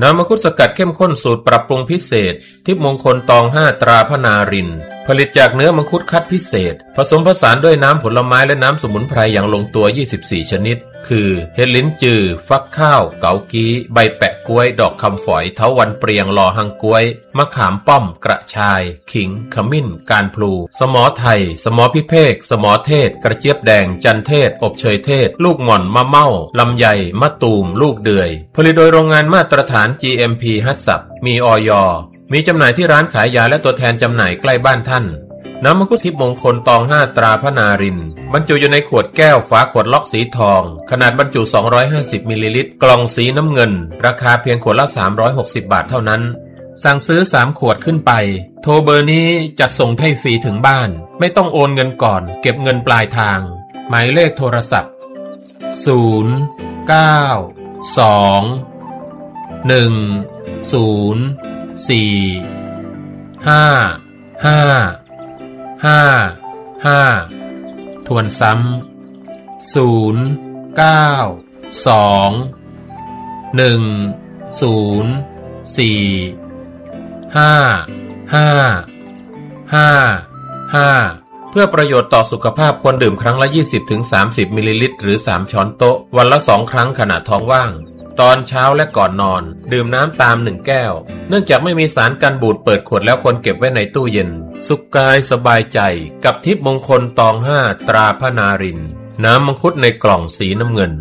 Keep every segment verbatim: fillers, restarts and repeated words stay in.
น้ำมังคุดสกัดเข้มข้นสูตรปรับปรุงพิเศษทิพย์มงคลตองห้าตราพนารินผลิตจากเนื้อมังคุดคัดพิเศษผสมผสานด้วยน้ำผลไม้และน้ำสมุนไพรอย่างลงตัวยี่สิบสี่ชนิดคือเห็ดลิ้นจือฟักข้าวเกากี้ใบแปะกล้วยดอกคำฝอยเถาวัลย์เปรียงลอหังกล้วยมะขามป้อมกระชายขิงขมิ้นการพลูสมอไทยสมอพิเภกสมอเทศกระเจี๊ยบแดงจันเทศอบเชยเทศลูกหม่อนมะเม่าลำไยมะตูมลูกเดือยผลิตโดยโรงงานมาตรฐาน จี เอ็ม พี ฮัตสับมีอย.มีจำหน่ายที่ร้านขายยาและตัวแทนจำหน่ายใกล้บ้านท่านน้ำมังคุดทิพย์มงคลตองห้าตราพนารินบรรจุอยู่ในขวดแก้วฝาขวดล็อกสีทองขนาดบรรจุสองร้อยห้าสิบมิลลิลิตรกล่องสีน้ำเงินราคาเพียงขวดละสามร้อยหกสิบบาทเท่านั้นสั่งซื้อสามขวดขึ้นไปโทรเบอร์นี้จัดส่งให้ฟรีถึงบ้านไม่ต้องโอนเงินก่อนเก็บเงินปลายทางหมายเลขโทรศัพท์ศูนย์ เก้า สอง หนึ่ง ศูนย์ สี่ ห้า ห้า ห้า ห้าทวนซ้ำศูนย์ เก้า สอง หนึ่ง ศูนย์ สี่ ห้า ห้า ห้า ห้าเพื่อประโยชน์ต่อสุขภาพควรดื่มครั้งละ ยี่สิบถึงสามสิบ มิลลิลิตรหรือสามช้อนโต๊ะวันละสองครั้งขณะท้องว่างตอนเช้าและก่อนนอนดื่มน้ำตามหนึ่งแก้วเนื่องจากไม่มีสารกันบูดเปิดขวดแล้วควรเก็บไว้ในตู้เย็นสุขกายสบายใจกับทิพย์มงคลตองห้าตราพนารินน้ำมังคุดในกล่องสีน้ำเงิน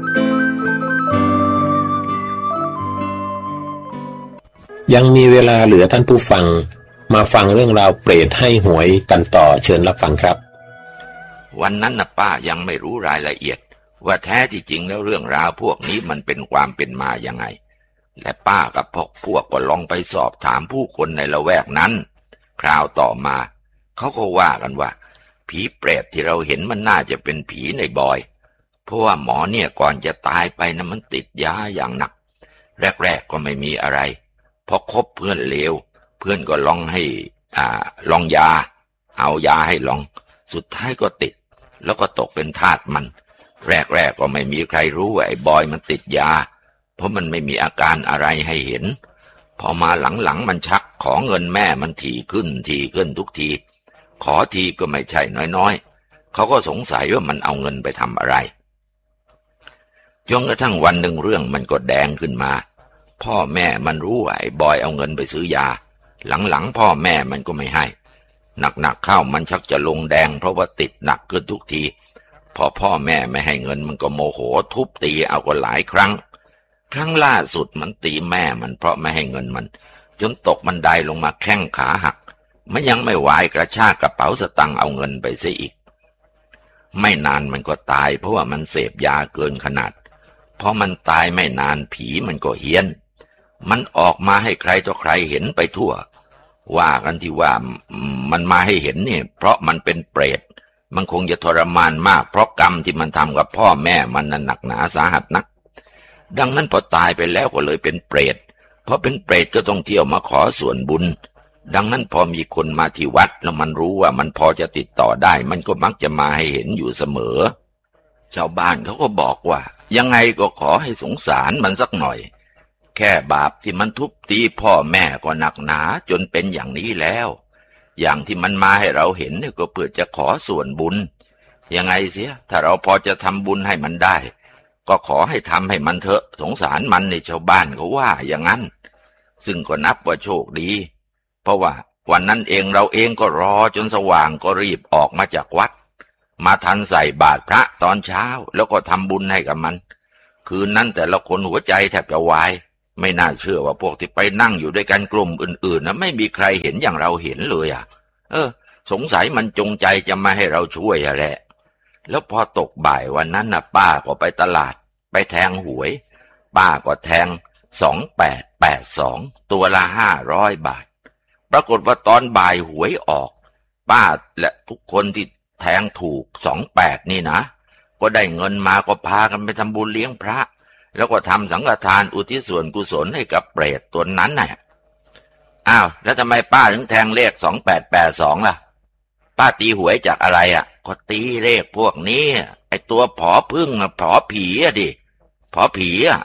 ยังมีเวลาเหลือท่านผู้ฟังมาฟังเรื่องราวเปรตให้หวยกันต่อเชิญรับฟังครับวันนั้นนะป้ายังไม่รู้รายละเอียดว่าแท้ที่จริงแล้วเรื่องราวพวกนี้มันเป็นความเป็นมายังไงและป้ากับพวกพวกก็ลองไปสอบถามผู้คนในละแวกนั้นคราวต่อมาเขาก็ว่ากันว่าผีเปรตที่เราเห็นมันน่าจะเป็นผีในบอยเพราะว่าหมอเนี่ยก่อนจะตายไปนะมันติดยาอย่างหนักแรกๆก็ไม่มีอะไรพอคบเพื่อนเลวเพื่อนก็ลองให้อ่าลองยาเอายาให้ลองสุดท้ายก็ติดแล้วก็ตกเป็นทาสมันแรกๆก็ไม่มีใครรู้ว่าไอ้บอยมันติดยาเพราะมันไม่มีอาการอะไรให้เห็นพอมาหลังๆมันชักขอเงินแม่มันถี่ขึ้นถี่ขึ้นทุกทีขอทีก็ไม่ใช่น้อยๆเขาก็สงสัยว่ามันเอาเงินไปทำอะไรจนกระทั่งวันหนึ่งเรื่องมันก็แดงขึ้นมาพ่อแม่มันรู้ว่าไอ้บอยเอาเงินไปซื้อยาหลังๆพ่อแม่มันก็ไม่ให้หนักๆเข้ามันชักจะลงแดงเพราะว่าติดหนักขึ้นทุกทีพอพ่อแม่ไม่ให้เงินมันก็โมโหทุบตีเอาก็หลายครั้งครั้งล่าสุดมันตีแม่มันเพราะไม่ให้เงินมันจนตกบันไดลงมาแข้งขาหักมันยังไม่ไหวกระชากกระเป๋าสตังค์เอาเงินไปซะอีกไม่นานมันก็ตายเพราะว่ามันเสพยาเกินขนาดพอมันตายไม่นานผีมันก็เฮี้ยนมันออกมาให้ใครต่อใครเห็นไปทั่วว่ากันที่ว่ามันมาให้เห็นเนี่ยเพราะมันเป็นเปรตมันคงจะทรมานมากเพราะกรรมที่มันทำกับพ่อแม่มันนั้นหนักหนาสาหัสนักดังนั้นพอตายไปแล้วก็เลยเป็นเปรตเพราะเป็นเปรตก็ต้องเที่ยวมาขอส่วนบุญดังนั้นพอมีคนมาที่วัดแล้วมันรู้ว่ามันพอจะติดต่อได้มันก็มักจะมาให้เห็นอยู่เสมอชาวบ้านเขาก็บอกว่ายังไงก็ขอให้สงสารมันสักหน่อยแค่บาปที่มันทุบตีพ่อแม่ก็หนักหนาจนเป็นอย่างนี้แล้วอย่างที่มันมาให้เราเห็นเนี่ยก็เพื่อจะขอส่วนบุญยังไงเสียถ้าเราพอจะทำบุญให้มันได้ก็ขอให้ทำให้มันเถอะสงสารมันในชาวบ้านเขาว่าอย่างนั้นซึ่งก็นับว่าโชคดีเพราะว่าวันนั้นเองเราเองก็รอจนสว่างก็รีบออกมาจากวัดมาทันใส่บาตรพระตอนเช้าแล้วก็ทำบุญให้กับมันคืนนั้นแต่ละคนหัวใจแทบจะวายไม่น่าเชื่อว่าพวกที่ไปนั่งอยู่ด้วยกันกลุ่มอื่นๆนะไม่มีใครเห็นอย่างเราเห็นเลยอ่ะเออสงสัยมันจงใจจะมาให้เราช่วยอะแหละแล้วพอตกบ่ายวันนั้นนะป้าก็ไปตลาดไปแทงหวยป้าก็แทงสองแปดแปดสองตัวละห้าร้อยบาทปรากฏว่าตอนบ่ายหวยออกป้าและทุกคนที่แทงถูกสองแปดนี่นะก็ได้เงินมาก็พากันไปทำบุญเลี้ยงพระแล้วก็ทำสังฆทานอุทิศส่วนกุศลให้กับเปรตตัวนั้นน่ะอ้าวแล้วทำไมป้าถึงแทงเลขสองแปดแปดสองล่ะป้าตีหวยจากอะไรอ่ะก็ตีเลขพวกนี้ไอ้ตัวผอพึ่งอ่ะผอผีอ่ะดิผอผีอ่ะ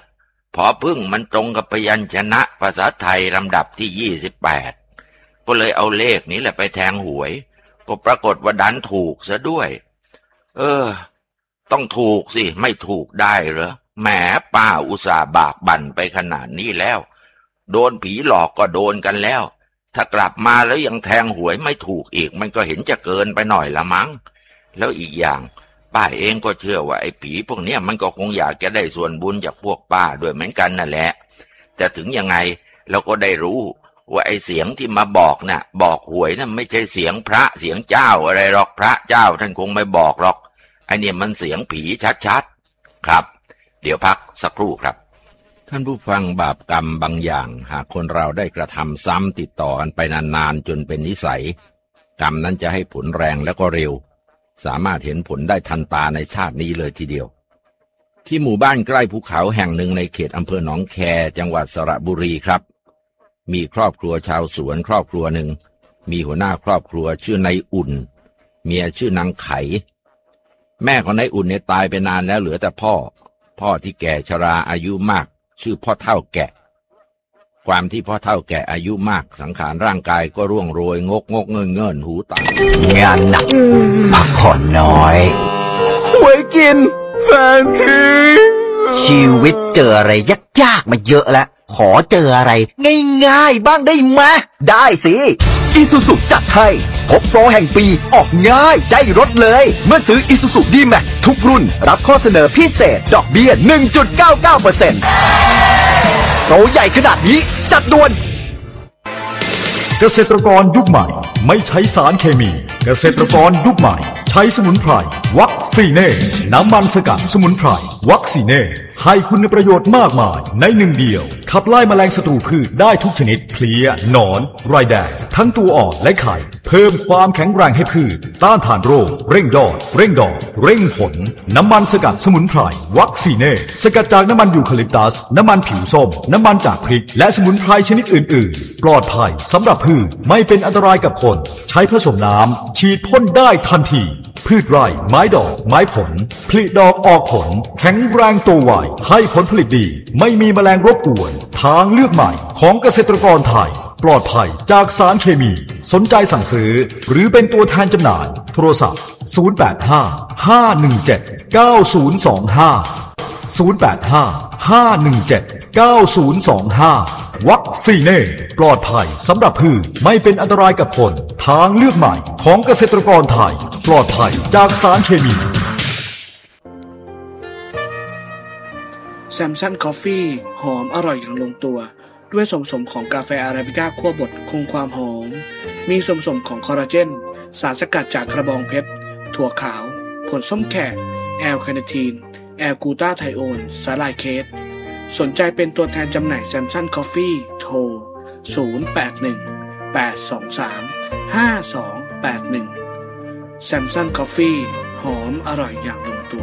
พอพึ่งมันตรงกับพยัญชนะภาษาไทยลำดับที่ยี่สิบแปดก็เลยเอาเลขนี้แหละไปแทงหวยก็ปรากฏว่าดันถูกซะด้วยเออต้องถูกสิไม่ถูกได้เหรอแหมป้าอุตส่าห์บากบั่นไปขนาดนี้แล้วโดนผีหลอกก็โดนกันแล้วถ้ากลับมาแล้วยังแทงหวยไม่ถูกอีกมันก็เห็นจะเกินไปหน่อยละมั้งแล้วอีกอย่างป้าเองก็เชื่อว่าไอ้ผีพวกเนี้ยมันก็คงอยากจะได้ส่วนบุญจากพวกป้าด้วยเหมือนกันนั่นแหละแต่ถึงยังไงเราก็ได้รู้ว่าไอ้เสียงที่มาบอกน่ะบอกหวยน่ะไม่ใช่เสียงพระเสียงเจ้าอะไรหรอกพระเจ้าท่านคงไม่บอกหรอกไอ้เนี่ยมันเสียงผีชัดๆครับเดี๋ยวพักสักครู่ครับท่านผู้ฟังบาปกรรมบางอย่างหากคนเราได้กระทำซ้ำติดต่อกันไปนานๆจนเป็นนิสัยกรรมนั้นจะให้ผลแรงแล้วก็เร็วสามารถเห็นผลได้ทันตาในชาตินี้เลยทีเดียวที่หมู่บ้านใกล้ภูเขาแห่งหนึ่งในเขตอำเภอหนองแคจังหวัดสระบุรีครับมีครอบครัวชาวสวนครอบครัวหนึ่งมีหัวหน้าครอบครัวชื่อนายอุ่นเมียชื่อนางไขแม่ของนายอุ่นเนี่ยตายไปนานแล้วเหลือแต่พ่อพ่อที่แก่ชราอายุมากชื่อพ่อเฒ่าแก่ความที่พ่อเฒ่าแก่อายุมากสังขารร่างกายก็ร่วงโรยงกงกเงินเงินหูตางานหนักพักผ่อนน้อยหวยกินแฟนทิ้งชีวิตเจออะไรยากๆมาเยอะแล้วขอเจออะไรง่ายๆบ้างได้ไหมได้สิอีซูซุจัดให้พบโปรแห่งปีออกง่ายได้รถเลยเมื่อซื้ออีซูซุดีแม็กทุกรุ่นรับข้อเสนอพิเศษดอกเบี้ย หนึ่งจุดเก้าเก้าเปอร์เซ็นต์ โปรใหญ่ขนาดนี้จัดด่วนเกษตรกรยุคใหม่ไม่ใช้สารเคมีเกษตรกรยุคใหม่ใช้สมุนไพรวัคซีเน่น้ำมันสกัดสมุนไพรวัคซีเน่ให้คุณประโยชน์มากมายในหนึ่งเดียวขับไล่แมลงศัตรูพืชได้ทุกชนิดเพลี้ยหนอนไรแดงทั้งตัวอ่อนและไข่เพิ่มความแข็งแรงให้พืชต้านทานโรคเร่งยอดเร่งดอกเร่งผลน้ำมันสกัดสมุนไพรวัคซีเน่สกัดจากน้ำมันยูคาลิปตัสน้ำมันผิวส้มน้ำมันจากพริกและสมุนไพรชนิดอื่นๆปลอดภัยสำหรับพืชไม่เป็นอันตรายกับคนใช้ผสมน้ำฉีดพ่นได้ทันทีพืชไร่ไม้ดอกไม้ผลผลิดอกออกผลแข็งแรงโตไวให้ผลผลิตดีไม่มีแมลงรบกวนทางเลือกใหม่ของเกษตรกรไทยปลอดภัยจากสารเคมีสนใจสั่งซื้อหรือเป็นตัวแทนจำหน่ายโทรศัพท์ศูนย์ แปด ห้า ห้า หนึ่ง เจ็ด เก้า ศูนย์ สอง ห้า ศูนย์ แปด ห้า ห้า หนึ่ง เจ็ด เก้า ศูนย์ สอง ห้าวัคซีเน่ปลอดภัยสำหรับพืชไม่เป็นอันตรายกับคนทางเลือกใหม่ของเกษตรกรไทยปลอดภัยจากสารเคมีแซมซันคอฟฟี่หอมอร่อยอย่างลงตัวด้วยส่วนผสมของกาแฟอาราบิก้าคั่วบดคงความหอมมีส่วนผสมของคอลลาเจนสารสกัดจากกระบองเพชรถั่วขาวผลส้มแขกแอลคาเนทีนแอลกูตาไทโอนสาลายเคสสนใจเป็นตัวแทนจำหน่ายแซมซันคอฟฟี่โทรศูนย์ แปด หนึ่ง แปด สอง สาม ห้า สอง แปด หนึ่งแซมซันคอฟฟี่หอมอร่อยอย่างลงตั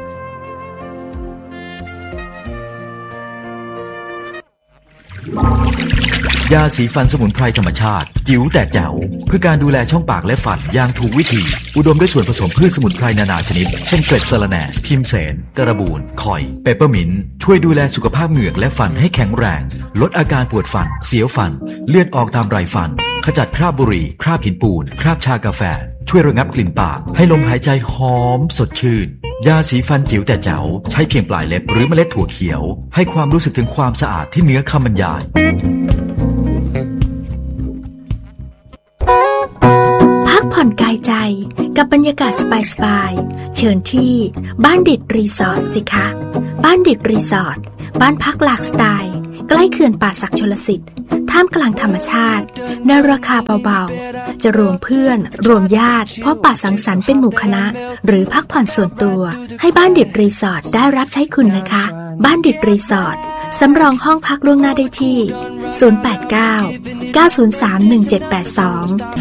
วยาสีฟันสมุนไพรธรรมชาติจิ๋วแต่แจ๋วเพื่อการดูแลช่องปากและฟันอย่างถูกวิธีอุดมด้วยส่วนผสมพืชสมุนไพรนานาชนิดเช่นเกล็ดสะระแหน่พิมเสนกระบูนข่อยเปเปอร์มินต์ช่วยดูแลสุขภาพเหงือกและฟันให้แข็งแรงลดอาการปวดฟันเสียวฟันเลือดออกตามไรฟันขจัดคราบบุหรี่คราบหินปูนคราบชากาแฟช่วยระงับกลิ่นปากให้ลมหายใจหอมสดชื่นยาสีฟันจิ๋วแต่แจ๋วใช้เพียงปลายเล็บหรือเมล็ดถั่วเขียวให้ความรู้สึกถึงความสะอาดที่เหนือคำบรรยายพักผ่อนกายใจกับบรรยากาศสบายๆเชิญที่บ้านดิดรีสอร์ทสิคะบ้านดิดรีสอร์ทบ้านพักหลากสไตล์ใกล้เขื่อนป่าสักชลสิทธิ์ท่ามกลางธรรมชาติในราคาเบาๆจะรวมเพื่อนรวมญาติพบปะสังสรรค์เป็นหมู่คณะหรือพักผ่อนส่วนตัวให้บ้านดิดรีสอร์ทได้รับใช้คุณนะคะบ้านดิดรีสอร์ทสำรองห้องพักล่วงหน้าได้ที่ศูนย์ แปด เก้า เก้า ศูนย์ สาม หนึ่ง เจ็ด แปด สอง